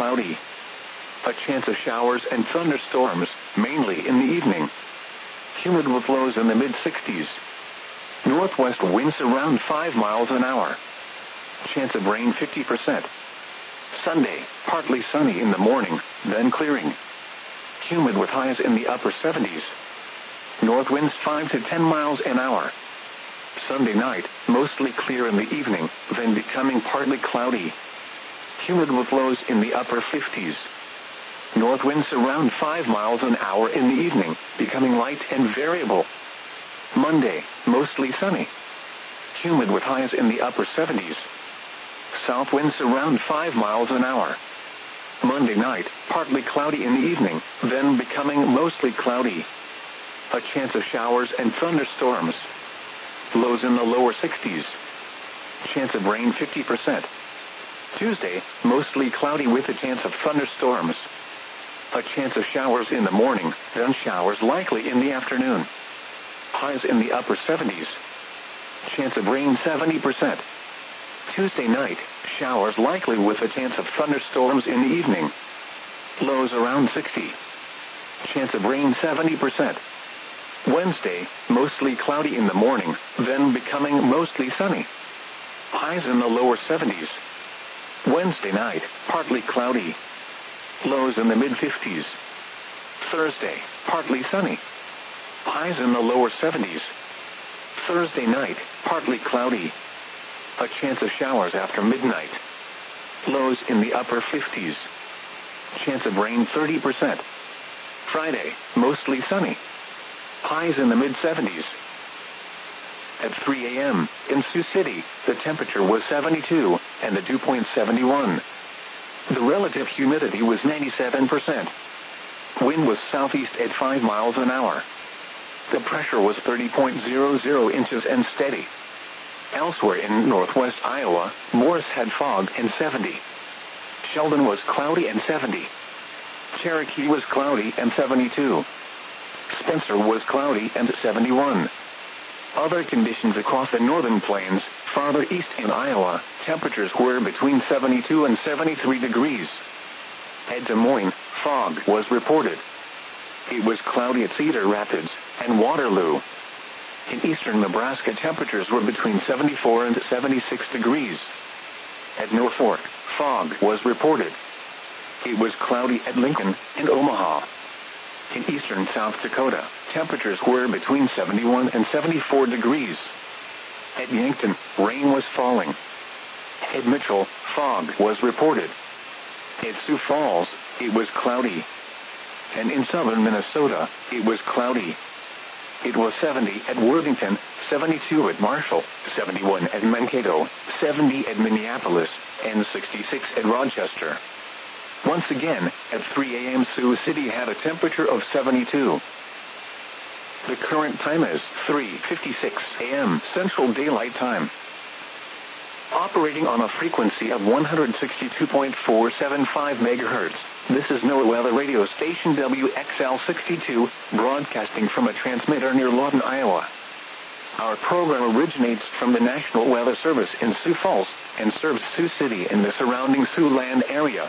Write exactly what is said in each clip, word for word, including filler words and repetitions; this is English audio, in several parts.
cloudy. A chance of showers and thunderstorms, mainly in the evening. Humid with lows in the mid sixties. Northwest winds around five miles an hour. Chance of rain fifty percent. Sunday, partly sunny in the morning, then clearing. Humid with highs in the upper seventies. North winds five to ten miles an hour. Sunday night, mostly clear in the evening, then becoming partly cloudy. Humid with lows in the upper fifties. North winds around five miles an hour in the evening, becoming light and variable. Monday, mostly sunny. Humid with highs in the upper seventies. South winds around five miles an hour. Monday night, partly cloudy in the evening, then becoming mostly cloudy. A chance of showers and thunderstorms. Lows in the lower sixties. Chance of rain fifty percent. Tuesday, mostly cloudy with a chance of thunderstorms. A chance of showers in the morning, then showers likely in the afternoon. Highs in the upper seventies. Chance of rain seventy percent. Tuesday night, showers likely with a chance of thunderstorms in the evening. Lows around sixty. Chance of rain seventy percent. Wednesday, mostly cloudy in the morning, then becoming mostly sunny. Highs in the lower seventies. Wednesday night, partly cloudy. Lows in the mid fifties. Thursday, partly sunny. Highs in the lower seventies. Thursday night, partly cloudy. A chance of showers after midnight. Lows in the upper fifties. Chance of rain thirty percent. Friday, mostly sunny. Highs in the mid seventies. At three a m in Sioux City, the temperature was seventy-two, and the dew point seventy-one. The relative humidity was ninety-seven percent. Wind was southeast at five miles an hour. The pressure was thirty point zero zero inches and steady. Elsewhere in northwest Iowa, Morris had fog and seventy. Sheldon was cloudy and seventy. Cherokee was cloudy and seventy-two. Spencer was cloudy and seventy-one. Other conditions across the northern plains, farther east in Iowa, temperatures were between seventy-two and seventy-three degrees. At Des Moines, fog was reported. It was cloudy at Cedar Rapids and Waterloo. In eastern Nebraska, temperatures were between seventy-four and seventy-six degrees. At Norfolk, fog was reported. It was cloudy at Lincoln and Omaha. In eastern South Dakota, temperatures were between seventy-one and seventy-four degrees. At Yankton, rain was falling. At Mitchell, fog was reported. At Sioux Falls, it was cloudy. And in southern Minnesota, it was cloudy. It was seventy at Worthington, seventy-two at Marshall, seventy-one at Mankato, seventy at Minneapolis, and sixty-six at Rochester. Once again, at three a m Sioux City had a temperature of seventy-two. The current time is three fifty-six a m Central Daylight Time. Operating on a frequency of one hundred sixty-two point four seven five megahertz, this is NOAA Weather Radio Station W X L sixty-two, broadcasting from a transmitter near Lawton, Iowa. Our program originates from the National Weather Service in Sioux Falls and serves Sioux City and the surrounding Siouxland area.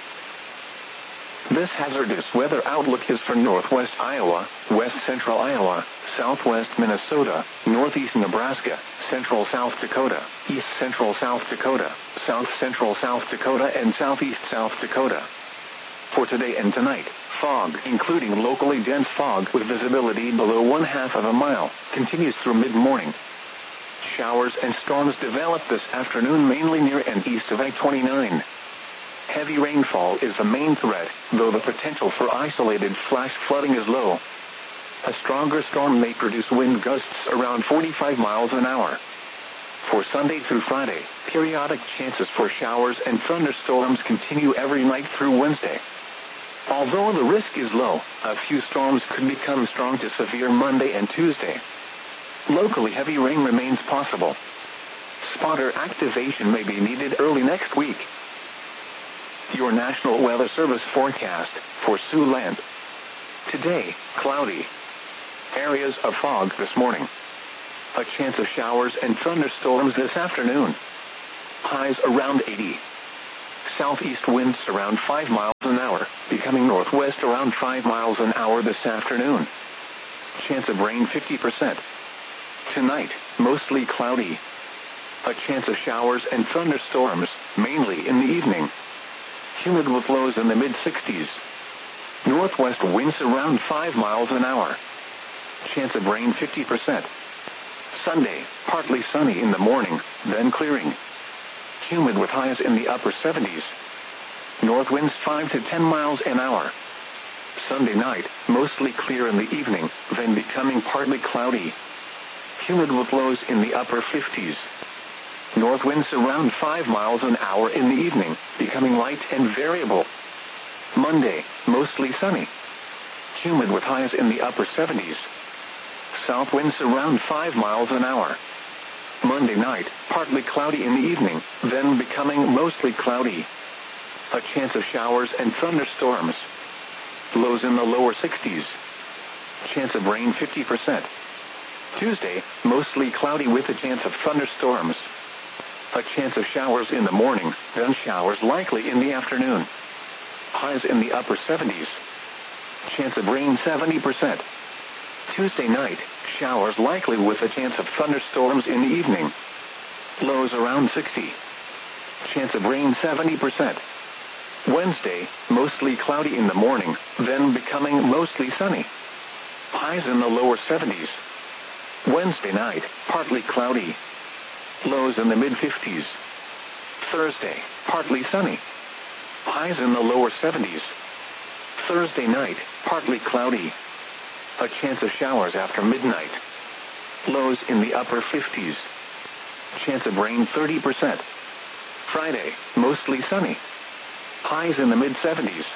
This hazardous weather outlook is for northwest Iowa, west central Iowa, southwest Minnesota, northeast Nebraska, central South Dakota, east central South Dakota, south central South Dakota, and southeast South Dakota. For today and tonight, fog, including locally dense fog with visibility below one half of a mile, continues through mid-morning. Showers and storms develop this afternoon mainly near and east of I twenty-nine. Heavy rainfall is the main threat, though the potential for isolated flash flooding is low. A stronger storm may produce wind gusts around forty-five miles an hour. For Sunday through Friday, periodic chances for showers and thunderstorms continue every night through Wednesday. Although the risk is low, a few storms could become strong to severe Monday and Tuesday. Locally, heavy rain remains possible. Spotter activation may be needed early next week. Your National Weather Service forecast for Siouxland. Today, cloudy. Areas of fog this morning. A chance of showers and thunderstorms this afternoon. Highs around eighty. Southeast winds around five miles an hour, becoming northwest around five miles an hour this afternoon. Chance of rain fifty percent. Tonight, mostly cloudy. A chance of showers and thunderstorms, mainly in the evening. Humid with lows in the mid sixties. Northwest winds around five miles an hour. Chance of rain fifty percent. Sunday, partly sunny in the morning, then clearing. Humid with highs in the upper seventies. North winds five to ten miles an hour. Sunday night, mostly clear in the evening, then becoming partly cloudy. Humid with lows in the upper fifties. North winds around five miles an hour in the evening, becoming light and variable. Monday, mostly sunny. Humid with highs in the upper seventies. South winds around five miles an hour. Monday night, partly cloudy in the evening, then becoming mostly cloudy. A chance of showers and thunderstorms. Lows in the lower sixties. Chance of rain fifty percent. Tuesday, mostly cloudy with a chance of thunderstorms. A chance of showers in the morning, then showers likely in the afternoon. Highs in the upper seventies. Chance of rain seventy percent. Tuesday night, showers likely with a chance of thunderstorms in the evening. Lows around sixty. Chance of rain seventy percent. Wednesday, mostly cloudy in the morning, then becoming mostly sunny. Highs in the lower seventies. Wednesday night, partly cloudy. Lows in the mid fifties. Thursday, partly sunny. Highs in the lower seventies. Thursday night, partly cloudy. A chance of showers after midnight. Lows in the upper fifties. Chance of rain thirty percent. Friday, mostly sunny. Highs in the mid seventies.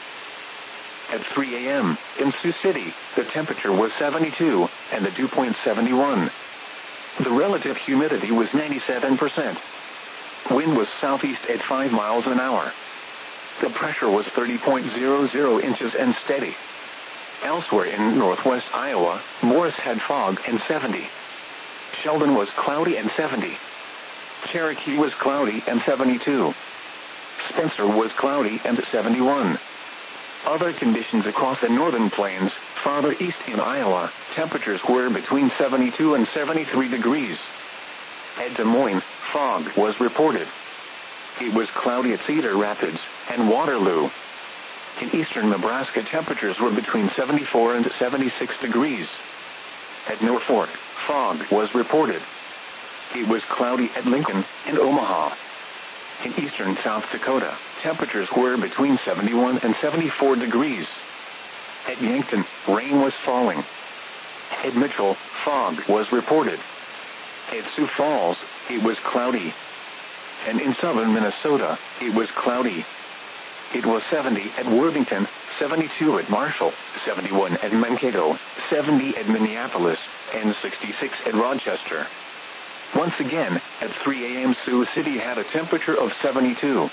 At three a.m., in Sioux City, the temperature was seventy-two, and the dew point seventy-one. The relative humidity was ninety-seven percent. Wind was southeast at five miles an hour. The pressure was thirty point zero zero inches and steady. Elsewhere in northwest Iowa, Morris had fog and seventy. Sheldon was cloudy and seventy. Cherokee was cloudy and seventy-two. Spencer was cloudy and seventy-one. Other conditions across the northern plains, farther east in Iowa, temperatures were between seventy-two and seventy-three degrees. At Des Moines, fog was reported. It was cloudy at Cedar Rapids and Waterloo. In eastern Nebraska, temperatures were between seventy-four and seventy-six degrees. At Norfolk, fog was reported. It was cloudy at Lincoln and Omaha. In eastern South Dakota, temperatures were between seventy-one and seventy-four degrees. At Yankton, rain was falling. At Mitchell, fog was reported. At Sioux Falls, it was cloudy. And in southern Minnesota, it was cloudy. It was seventy at Worthington, seventy-two at Marshall, seventy-one at Mankato, seventy at Minneapolis, and sixty-six at Rochester. Once again, at three a.m. Sioux City had a temperature of seventy-two.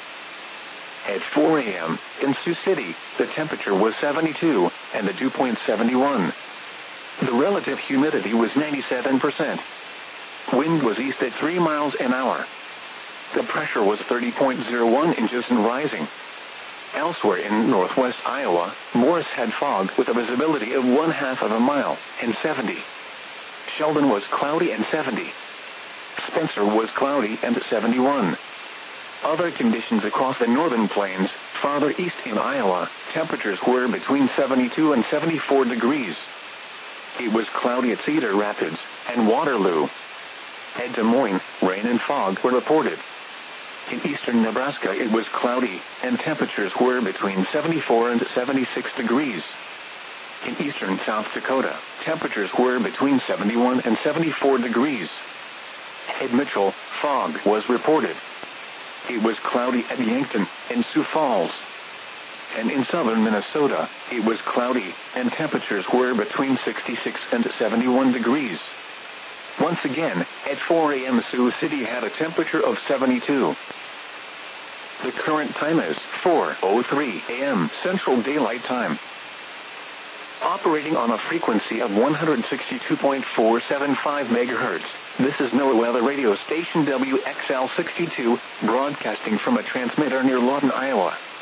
At four a.m., in Sioux City, the temperature was seventy-two, and the dew point seventy-one. The relative humidity was ninety-seven percent. Wind was east at three miles an hour. The pressure was thirty point zero one inches and rising. Elsewhere in northwest Iowa, Morris had fog with a visibility of one half of a mile and seventy. Sheldon was cloudy and seventy. Spencer was cloudy and seventy-one. Other conditions across the northern plains, farther east in Iowa, temperatures were between seventy-two and seventy-four degrees. It was cloudy at Cedar Rapids and Waterloo. At Des Moines, rain and fog were reported. In eastern Nebraska, it was cloudy, and temperatures were between seventy-four and seventy-six degrees. In eastern South Dakota, temperatures were between seventy-one and seventy-four degrees. At Mitchell, fog was reported. It was cloudy at Yankton and Sioux Falls. And in southern Minnesota, it was cloudy, and temperatures were between sixty-six and seventy-one degrees. Once again, at four a.m. Sioux City had a temperature of seventy-two. The current time is four oh three a.m. Central Daylight Time. Operating on a frequency of one hundred sixty-two point four seven five megahertz, This is NOAA Weather Radio Station W X L sixty-two, broadcasting from a transmitter near Lawton, Iowa.